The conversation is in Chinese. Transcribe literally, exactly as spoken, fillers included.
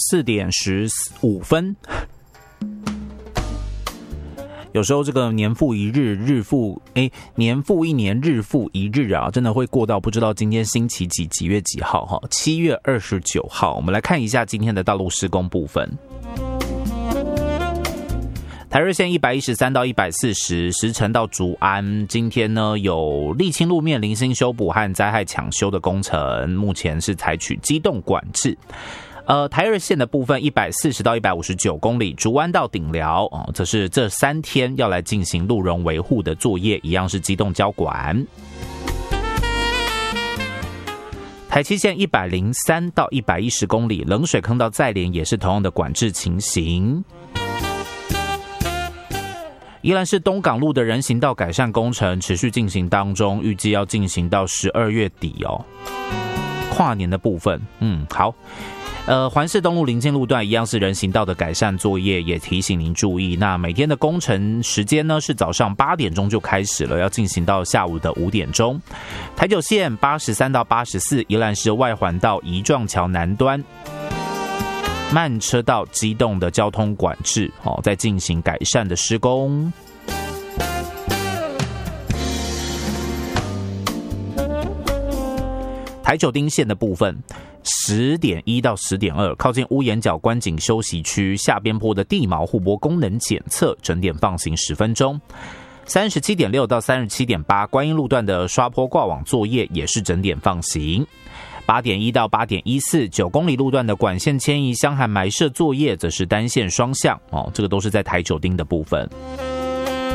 四点十五分。有时候这个年复一日，日复哎，年复一年，日复一日啊，真的会过到不知道今天星期几，几月几号哈？七月二十九号。我们来看一下今天的道路施工部分。台热线一百一十三到一百四十，石城到竹安，今天呢有沥青路面零星修补和灾害抢修的工程，目前是采取机动管制。呃，台二线的部分一百四十到一百五十九公里，竹湾到顶寮哦，这是这三天要来进行路容维护的作业，一样是机动交管。台七线一百零三到一百一十公里，冷水坑到再连也是同样的管制情形。宜兰市东港路的人行道改善工程持续进行当中，预计要进行到十二月底哦。跨年的部分，嗯，好。呃，环市东路林进路段一样是人行道的改善作业，也提醒您注意。那每天的工程时间呢是早上八点钟就开始了，要进行到下午的五点钟。台九线八十三到八十四，宜兰市外环道宜壮桥南端慢车道机动的交通管制，哦，在进行改善的施工。台九丁线的部分。十点一到十点二，靠近屋檐角观景休息区下边坡的地锚护坡功能检测，整点放行十分钟。三十七点六到三十七点八，观音路段的刷坡挂网作业也是整点放行。八点一到八点一四，九公里路段的管线迁移、箱涵埋设作业，则是单线双向哦，这个都是在台九丁的部分。